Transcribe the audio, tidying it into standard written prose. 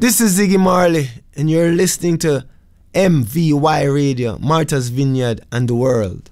This is Ziggy Marley, and you're listening to MVY Radio, Martha's Vineyard and the World.